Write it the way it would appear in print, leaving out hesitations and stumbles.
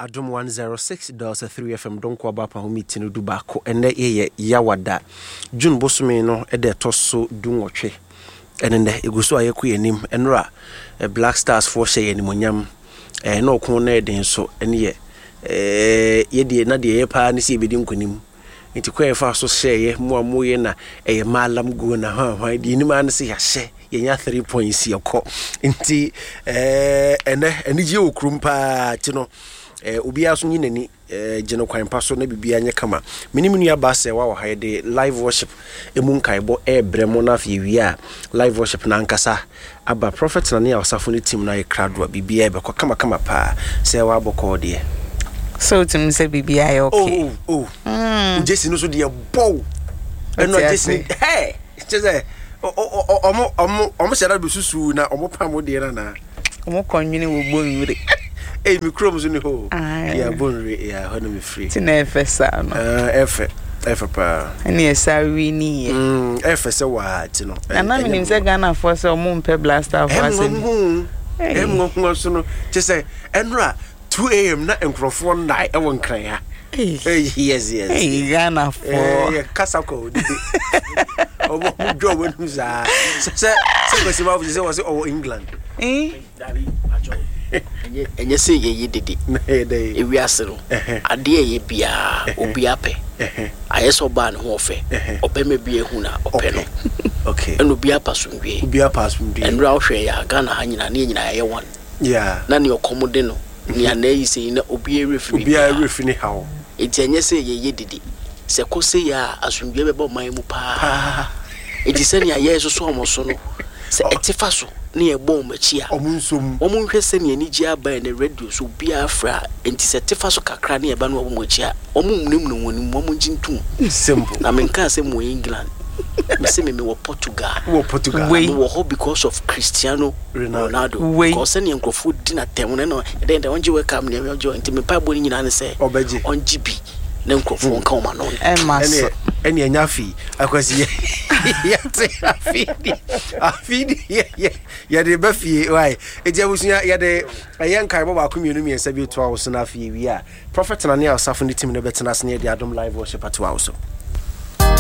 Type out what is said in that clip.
Adom 106.3 FM don't ko aba pa ho meeting du ba ko ene ye yawada June bosome no e de toso du nwotwe ene ne eguso ayeku yanim enra Black Stars for share animonyam na okun na eden so ene ye ye na de ye pa ne se bedi nkonim nti kwa fa so share ye mo amoye na ye malam go na ha di ni ma ne se ya hye yenya 3 points yekọ nti ene je okrum pa ti no obi aso nyi nani geno kwan pa so na bibia nya kama minimunu ya ba se wa ha de live worship emun kaibo bremo na fa wi live worship na nkasa aba prophet na ne awsafo ne team na ye kradwa bibia be kwa kama pa se wa bokọ de so tim se bibia ya okay ujesi no so de bow eno ujesi hey cheze omo shara be susu na omo pamo de na omo konwini wo bonwire mi krom so ni ho ya bonwire ya hono me free ti na efesa no efe pa ani esawi ni ye efe se wa ti no na me nim se Ghana for se omo mpe blaster for se ngo so no chese enra 2 am na enkrofo na e won kran ha yes Ghana for kasako omo job when se kwesi ma fu se was England Daddy ajo enye se ye dede ewi asero ade ye bia obi ape ayeso ba ne ho ofe obeme bia hu na ope no okay eno bia pasundwe enra ohwe ya Ghana ha nyina ne nyina ye one na ne okomode no ni anayi se na obi erefi ni hawo enye se ye dede se ko se ya asundwe be ba man mu pa se ne aye so so omo so no se etifa so ne e bom machia omunsom omunhwe se ne ani gia ba ne radio so bia fra enti se etifa so kakra ne e ba no bom machia omumnim no woni omunjintum simple na menka se mo England me se me wo Portugal we wo ho because of Cristiano Ronaldo because ne nkofo di na tem no den onje welcome ne ojo enti me pa bo ni nyina ne se onji bi ne nkofo nka o ma no ene anya fi akwasi ya te afidi ya de ba fi why ejabusunya ya de ayankai bo ba komienu mi ensa bi to awo so na fi wi a prophet na ne asafo ne team ne betena se ne de Adom live worship at awo so